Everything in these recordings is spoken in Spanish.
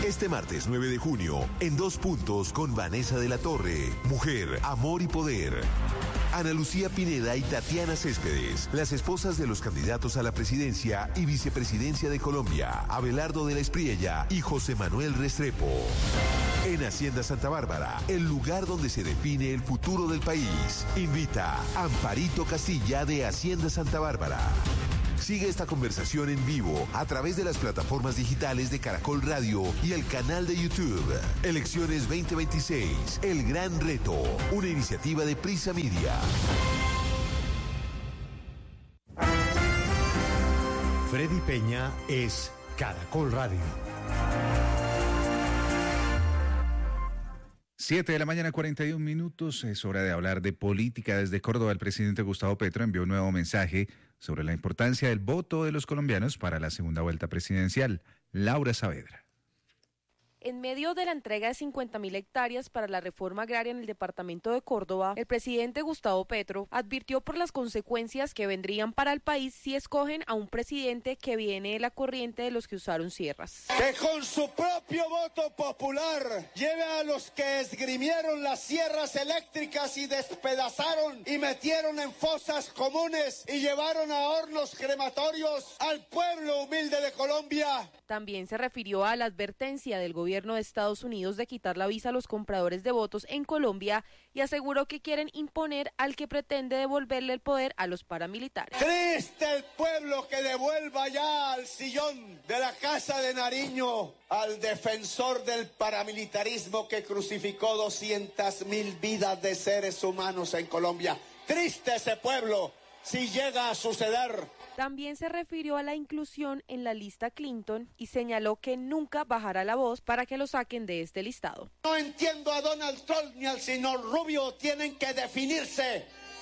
Este martes 9 de junio, en 2 puntos con Vanessa de la Torre, Mujer, Amor y Poder. Ana Lucía Pineda y Tatiana Céspedes, las esposas de los candidatos a la presidencia y vicepresidencia de Colombia, Abelardo de la Espriella y José Manuel Restrepo. En Hacienda Santa Bárbara, el lugar donde se define el futuro del país. Invita Amparito Castilla de Hacienda Santa Bárbara. Sigue esta conversación en vivo a través de las plataformas digitales de Caracol Radio y el canal de YouTube. Elecciones 2026, el gran reto, una iniciativa de Prisa Media. Freddy Peña es Caracol Radio. 7:41 a.m. Es hora de hablar de política. Desde Córdoba, el presidente Gustavo Petro envió un nuevo mensaje sobre la importancia del voto de los colombianos para la segunda vuelta presidencial. Laura Saavedra. En medio de la entrega de 50.000 hectáreas para la reforma agraria en el departamento de Córdoba, el presidente Gustavo Petro advirtió por las consecuencias que vendrían para el país si escogen a un presidente que viene de la corriente de los que usaron sierras. Que con su propio voto popular lleve a los que esgrimieron las sierras eléctricas y despedazaron y metieron en fosas comunes y llevaron a hornos crematorios al pueblo humilde de Colombia. También se refirió a la advertencia del gobierno de Estados Unidos de quitar la visa a los compradores de votos en Colombia y aseguró que quieren imponer al que pretende devolverle el poder a los paramilitares. Triste el pueblo que devuelva ya al sillón de la Casa de Nariño al defensor del paramilitarismo que crucificó 200.000 vidas de seres humanos en Colombia. Triste ese pueblo si llega a suceder. También se refirió a la inclusión en la lista Clinton y señaló que nunca bajará la voz para que lo saquen de este listado. No entiendo a Donald Trump ni al señor Rubio, tienen que definirse.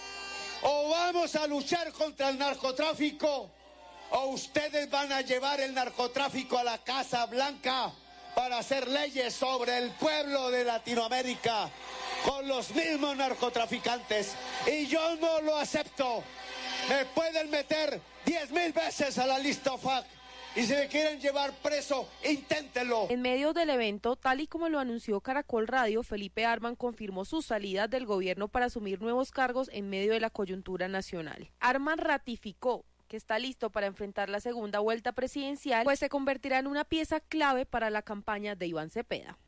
O vamos a luchar contra el narcotráfico, o ustedes van a llevar el narcotráfico a la Casa Blanca para hacer leyes sobre el pueblo de Latinoamérica con los mismos narcotraficantes. Y yo no lo acepto. Me pueden meter 10.000 veces a la lista OFAC y si me quieren llevar preso, inténtenlo. En medio del evento, tal y como lo anunció Caracol Radio, Felipe Arman confirmó su salida del gobierno para asumir nuevos cargos en medio de la coyuntura nacional. Arman ratificó que está listo para enfrentar la segunda vuelta presidencial, pues se convertirá en una pieza clave para la campaña de Iván Cepeda.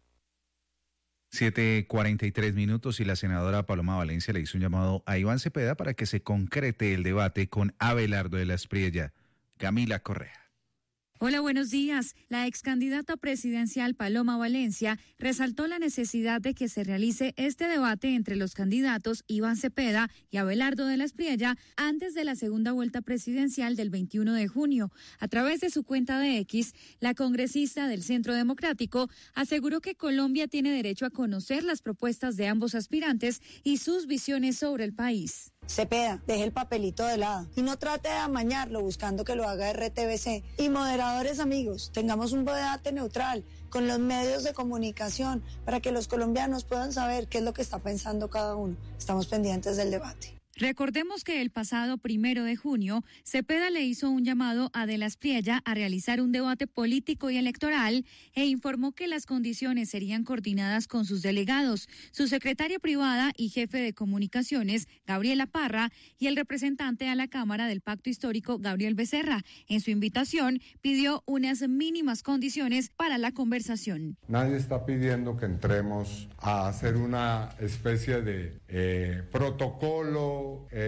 7:43 y la senadora Paloma Valencia le hizo un llamado a Iván Cepeda para que se concrete el debate con Abelardo de la Espriella. Camila Correa. Hola, buenos días. La excandidata presidencial Paloma Valencia resaltó la necesidad de que se realice este debate entre los candidatos Iván Cepeda y Abelardo de la Espriella antes de la segunda vuelta presidencial del 21 de junio. A través de su cuenta de X, la congresista del Centro Democrático aseguró que Colombia tiene derecho a conocer las propuestas de ambos aspirantes y sus visiones sobre el país. Cepeda, deje el papelito de lado y no trate de amañarlo buscando que lo haga RTBC. Y moderadores amigos, tengamos un debate neutral con los medios de comunicación para que los colombianos puedan saber qué es lo que está pensando cada uno. Estamos pendientes del debate. Recordemos que el pasado 1 de junio, Cepeda le hizo un llamado a de la Espriella a realizar un debate político y electoral e informó que las condiciones serían coordinadas con sus delegados, su secretaria privada y jefe de comunicaciones, Gabriela Parra, y el representante a la Cámara del Pacto Histórico, Gabriel Becerra. En su invitación, pidió unas mínimas condiciones para la conversación. Nadie está pidiendo que entremos a hacer una especie de protocolo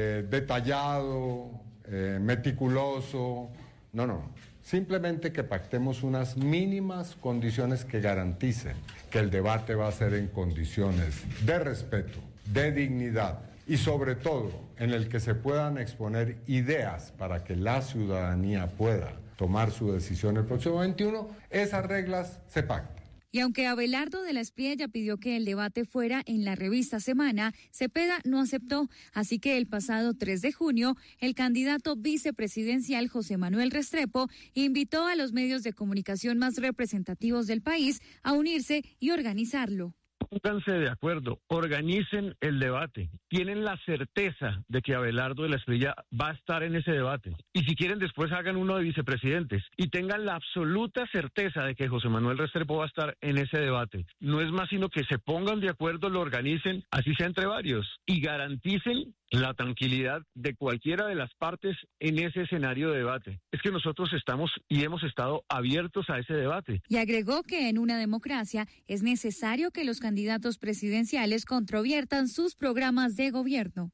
detallado, meticuloso, no, simplemente que pactemos unas mínimas condiciones que garanticen que el debate va a ser en condiciones de respeto, de dignidad y sobre todo en el que se puedan exponer ideas para que la ciudadanía pueda tomar su decisión el próximo 21, esas reglas se pactan. Y aunque Abelardo de la Espriella pidió que el debate fuera en la revista Semana, Cepeda no aceptó. Así que el pasado 3 de junio, el candidato vicepresidencial José Manuel Restrepo invitó a los medios de comunicación más representativos del país a unirse y organizarlo. pónganse de acuerdo, organicen el debate. Tienen la certeza de que Abelardo de la Espriella va a estar en ese debate. Y si quieren, después hagan uno de vicepresidentes. Y tengan la absoluta certeza de que José Manuel Restrepo va a estar en ese debate. No es más sino que se pongan de acuerdo, lo organicen, así sea entre varios. Y garanticen la tranquilidad de cualquiera de las partes en ese escenario de debate. Es que nosotros estamos y hemos estado abiertos a ese debate. Y agregó que en una democracia es necesario que los candidatos presidenciales controviertan sus programas de gobierno.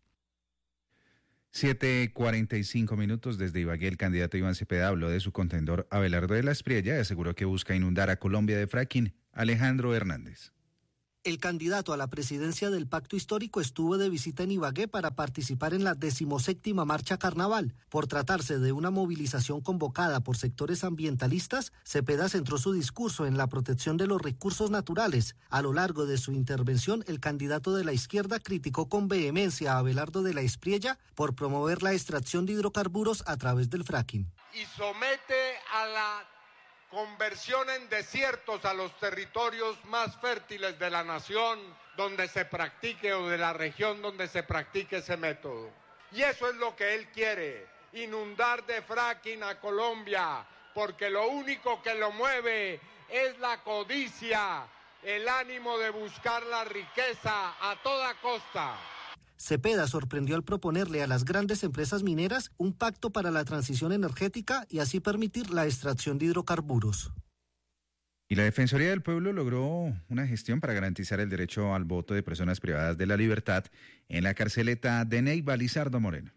7:45 minutos desde Ibagué. El candidato Iván Cepeda habló de su contendor Abelardo de la Espriella y aseguró que busca inundar a Colombia de fracking. Alejandro Hernández. El candidato a la presidencia del Pacto Histórico estuvo de visita en Ibagué para participar en la 17ª Marcha Carnaval. Por tratarse de una movilización convocada por sectores ambientalistas, Cepeda centró su discurso en la protección de los recursos naturales. A lo largo de su intervención, el candidato de la izquierda criticó con vehemencia a Abelardo de la Espriella por promover la extracción de hidrocarburos a través del fracking. Y somete a la conversión en desiertos a los territorios más fértiles de la nación donde se practique o de la región donde se practique ese método. Y eso es lo que él quiere, inundar de fracking a Colombia, porque lo único que lo mueve es la codicia, el ánimo de buscar la riqueza a toda costa. Cepeda sorprendió al proponerle a las grandes empresas mineras un pacto para la transición energética y así permitir la extracción de hidrocarburos. Y la Defensoría del Pueblo logró una gestión para garantizar el derecho al voto de personas privadas de la libertad en la carceleta de Neiva. Lizardo Moreno.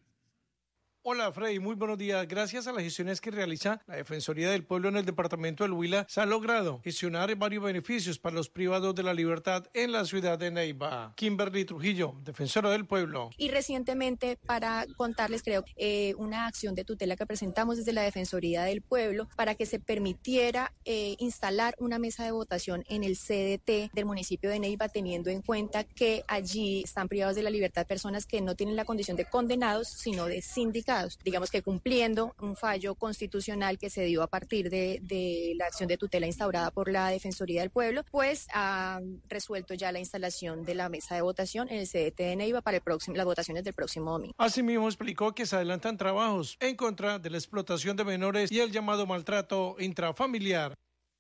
Hola Freddy, muy buenos días. Gracias a las gestiones que realiza la Defensoría del Pueblo en el departamento del Huila, se ha logrado gestionar varios beneficios para los privados de la libertad en la ciudad de Neiva. Kimberly Trujillo, defensora del pueblo. Y recientemente, para contarles, una acción de tutela que presentamos desde la Defensoría del Pueblo para que se permitiera instalar una mesa de votación en el CDT del municipio de Neiva, teniendo en cuenta que allí están privados de la libertad personas que no tienen la condición de condenados, sino de sindicados. Digamos que cumpliendo un fallo constitucional que se dio a partir de la acción de tutela instaurada por la Defensoría del Pueblo, pues ha resuelto ya la instalación de la mesa de votación en el CDT de Neiva para las votaciones del próximo domingo. Asimismo explicó que se adelantan trabajos en contra de la explotación de menores y el llamado maltrato intrafamiliar.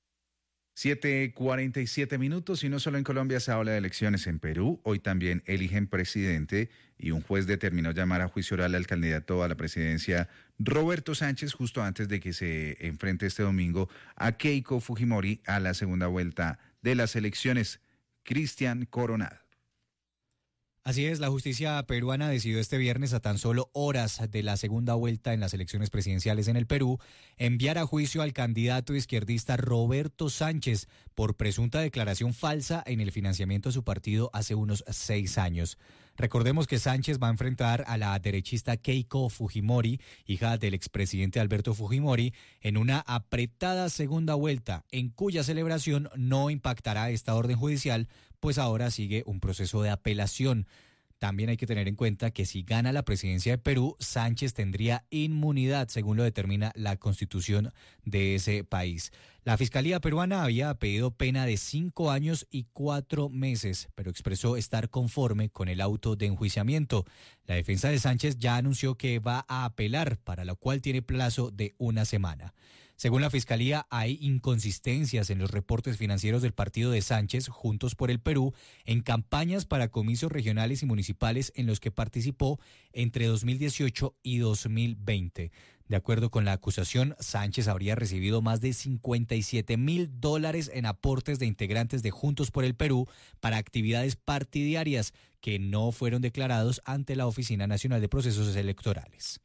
7:47 minutos y no solo en Colombia se habla de elecciones. En Perú hoy también eligen presidente y un juez determinó llamar a juicio oral al candidato a la presidencia Roberto Sánchez justo antes de que se enfrente este domingo a Keiko Fujimori a la segunda vuelta de las elecciones. Cristian Coronado. Así es, la justicia peruana decidió este viernes, a tan solo horas de la segunda vuelta en las elecciones presidenciales en el Perú, enviar a juicio al candidato izquierdista Roberto Sánchez por presunta declaración falsa en el financiamiento de su partido hace unos 6 años. Recordemos que Sánchez va a enfrentar a la derechista Keiko Fujimori, hija del expresidente Alberto Fujimori, en una apretada segunda vuelta, en cuya celebración no impactará esta orden judicial, pues ahora sigue un proceso de apelación. También hay que tener en cuenta que si gana la presidencia de Perú, Sánchez tendría inmunidad, según lo determina la Constitución de ese país. La Fiscalía peruana había pedido pena de 5 años y 4 meses, pero expresó estar conforme con el auto de enjuiciamiento. La defensa de Sánchez ya anunció que va a apelar, para lo cual tiene plazo de 1 semana. Según la Fiscalía, hay inconsistencias en los reportes financieros del partido de Sánchez, Juntos por el Perú, en campañas para comicios regionales y municipales en los que participó entre 2018 y 2020. De acuerdo con la acusación, Sánchez habría recibido más de $57,000 en aportes de integrantes de Juntos por el Perú para actividades partidarias que no fueron declarados ante la Oficina Nacional de Procesos Electorales.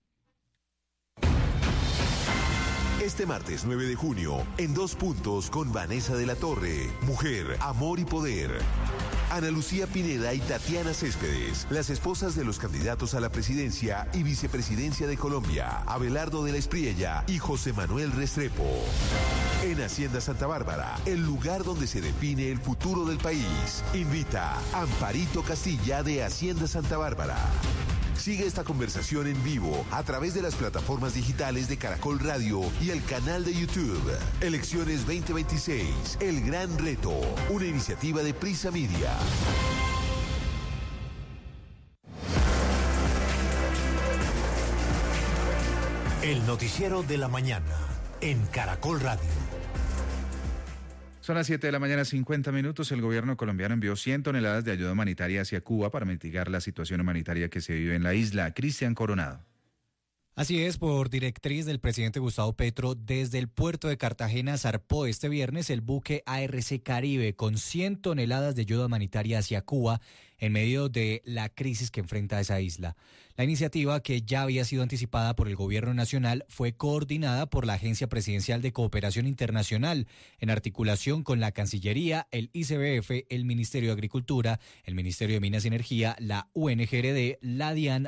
Este martes 9 de junio, en 2 puntos con Vanessa de la Torre, Mujer, Amor y Poder. Ana Lucía Pineda y Tatiana Céspedes, las esposas de los candidatos a la presidencia y vicepresidencia de Colombia, Abelardo de la Espriella y José Manuel Restrepo. En Hacienda Santa Bárbara, el lugar donde se define el futuro del país. Invita Amparito Castilla de Hacienda Santa Bárbara. Sigue esta conversación en vivo a través de las plataformas digitales de Caracol Radio y el canal de YouTube. Elecciones 2026, el gran reto, una iniciativa de Prisa Media. El noticiero de la mañana en Caracol Radio. Son las 7 de la mañana, 50 minutos. El gobierno colombiano envió 100 toneladas de ayuda humanitaria hacia Cuba para mitigar la situación humanitaria que se vive en la isla. Cristian Coronado. Así es, por directriz del presidente Gustavo Petro, desde el puerto de Cartagena zarpó este viernes el buque ARC Caribe con 100 toneladas de ayuda humanitaria hacia Cuba en medio de la crisis que enfrenta esa isla. La iniciativa, que ya había sido anticipada por el gobierno nacional, fue coordinada por la Agencia Presidencial de Cooperación Internacional, en articulación con la Cancillería, el ICBF, el Ministerio de Agricultura, el Ministerio de Minas y Energía, la UNGRD, la DIAN,